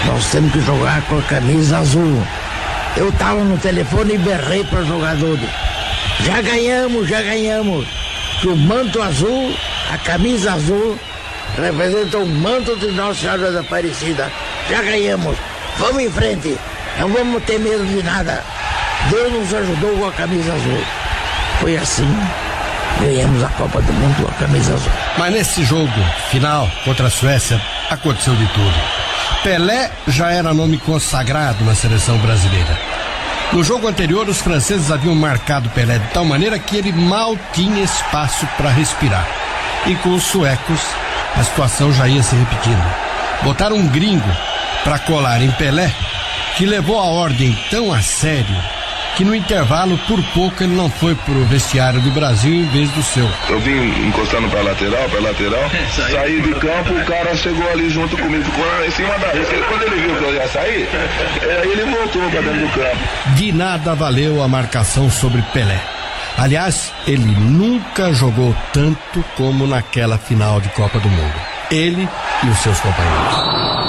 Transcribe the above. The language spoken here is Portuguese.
Nós temos que jogar com a camisa azul. Eu tava no telefone e berrei para os jogadores. Já ganhamos. Que o manto azul, a camisa azul, representa o manto de Nossa Senhora da Aparecida. Já ganhamos. Vamos em frente. Não vamos ter medo de nada. Deus nos ajudou com a camisa azul. Foi assim. Ganhamos a Copa do Mundo com a camisa azul. Mas nesse jogo final contra a Suécia, aconteceu de tudo. Pelé já era nome consagrado na seleção brasileira. No jogo anterior, os franceses haviam marcado Pelé de tal maneira que ele mal tinha espaço para respirar. E com os suecos, a situação já ia se repetindo. Botaram um gringo para colar em Pelé, que levou a ordem tão a sério que no intervalo, por pouco, ele não foi pro vestiário do Brasil em vez do seu. Eu vim encostando pra lateral, saí de campo, o cara chegou ali junto comigo, ficou lá em cima da rede. Quando ele viu que eu ia sair, aí ele voltou pra dentro do campo. De nada valeu a marcação sobre Pelé. Aliás, ele nunca jogou tanto como naquela final de Copa do Mundo. Ele e os seus companheiros.